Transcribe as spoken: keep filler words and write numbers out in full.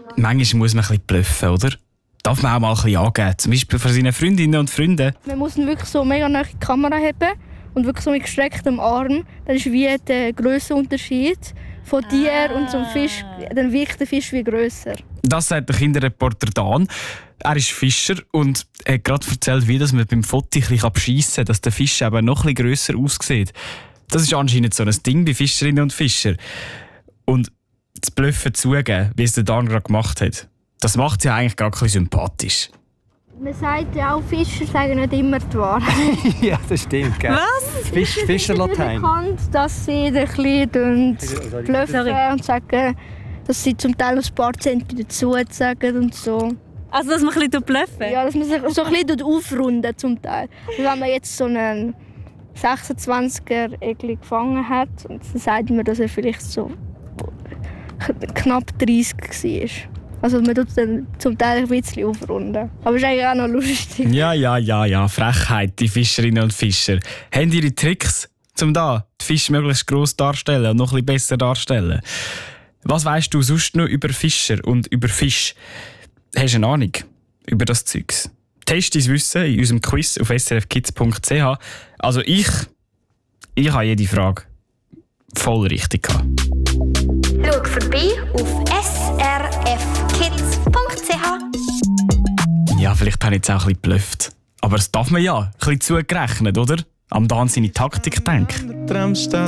Manchmal muss man ein bisschen bluffen, oder? Darf man auch mal ein bisschen angeben, zum Beispiel für seine Freundinnen und Freunde. Man muss ihn wirklich so mega nahe die Kamera haben und wirklich so mit gestrecktem Arm. Das ist wie der Grössenunterschied von dir ah. und zum Fisch. Dann wirkt der Fisch wie grösser. Das sagt der Kinderreporter Dan. Er ist Fischer und hat gerade erzählt, wie man beim Foto ein bisschen beschissen kann, dass der Fisch eben noch ein bisschen grösser aussieht. Das ist anscheinend so ein Ding bei Fischerinnen und Fischern. Und das Bluffen zugeben, wie es der Dan gerade gemacht hat, das macht sie eigentlich gerade ein bisschen sympathisch. Man sagt ja auch, Fischer sagen nicht immer die Wahrheit. Ja, das stimmt. Gell? Was? Fisch, Fischerlatein. Es ist bekannt, dass sie ein bisschen bluffen und sagen, dass sie zum Teil ein paar Zentimeter dazu sagen und so. Also, dass man ein bisschen bluffen? Ja, dass man sich so ein bisschen aufrunden zum Teil. Und wenn man jetzt so einen sechsundzwanziger Egli gefangen hat, dann sagt man, dass er vielleicht so knapp dreißig war. Also man tut dann zum Teil ein bisschen aufrunden. Aber es ist eigentlich auch noch lustig. Ja, ja, ja, ja. Frechheit, die Fischerinnen und Fischer. Haben ihre Tricks, um da die Fische möglichst gross darzustellen und noch ein bisschen besser darzustellen? Was weisst du sonst noch über Fischer und über Fisch? Hast du eine Ahnung über das Zeugs? Test dein Wissen in unserem Quiz auf s r f kids punkt c h. Also ich, ich habe jede Frage voll richtig gehabt. Schau vorbei auf s r f kids punkt c h. Ja, vielleicht habe ich jetzt auch ein bisschen geblufft. Aber das darf man ja, ein bisschen zugerechnet, oder? Am Dan seine Taktik denken.